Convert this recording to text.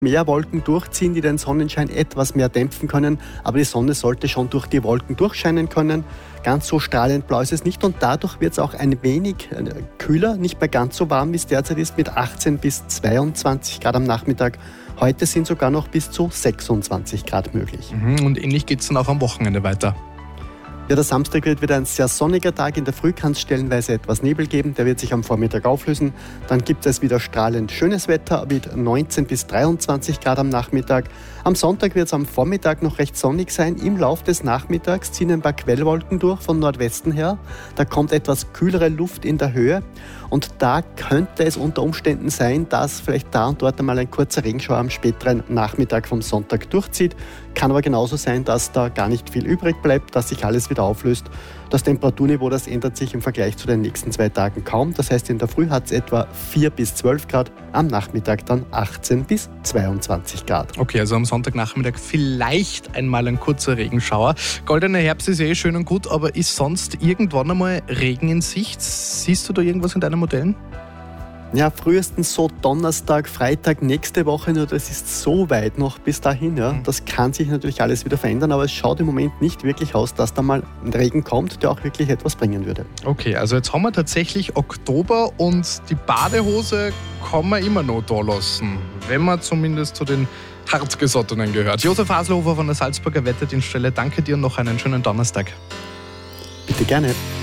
mehr Wolken durchziehen, die den Sonnenschein etwas mehr dämpfen können. Aber die Sonne sollte schon durch die Wolken durchscheinen können. Ganz so strahlend blau ist es nicht und dadurch wird es auch ein wenig kühler, nicht mehr ganz so warm, wie es derzeit ist, mit 18 bis 22 Grad am Nachmittag. Heute sind sogar noch bis zu 26 Grad möglich. Und ähnlich geht es dann auch am Wochenende weiter. Ja, der Samstag wird wieder ein sehr sonniger Tag. In der Früh kann es stellenweise etwas Nebel geben. Der wird sich am Vormittag auflösen. Dann gibt es wieder strahlend schönes Wetter mit 19 bis 23 Grad am Nachmittag. Am Sonntag wird es am Vormittag noch recht sonnig sein. Im Laufe des Nachmittags ziehen ein paar Quellwolken durch von Nordwesten her. Da kommt etwas kühlere Luft in der Höhe. Und da könnte es unter Umständen sein, dass vielleicht da und dort einmal ein kurzer Regenschauer am späteren Nachmittag vom Sonntag durchzieht. Kann aber genauso sein, dass da gar nicht viel übrig bleibt, dass sich alles wieder auflöst. Das Temperaturniveau, das ändert sich im Vergleich zu den nächsten 2 Tagen kaum. Das heißt, in der Früh hat es etwa 4 bis 12 Grad, am Nachmittag dann 18 bis 22 Grad. Okay, also am Sonntagnachmittag vielleicht einmal ein kurzer Regenschauer. Goldener Herbst ist schön und gut, aber ist sonst irgendwann einmal Regen in Sicht? Siehst du da irgendwas in deinen Modellen? Ja, frühestens so Donnerstag, Freitag nächste Woche, nur das ist so weit noch bis dahin. Ja. Das kann sich natürlich alles wieder verändern, aber es schaut im Moment nicht wirklich aus, dass da mal ein Regen kommt, der auch wirklich etwas bringen würde. Okay, also jetzt haben wir tatsächlich Oktober und die Badehose kann man immer noch da lassen, wenn man zumindest zu den Hartgesottenen gehört. Josef Haselhofer von der Salzburger Wetterdienststelle, danke dir und noch einen schönen Donnerstag. Bitte gerne.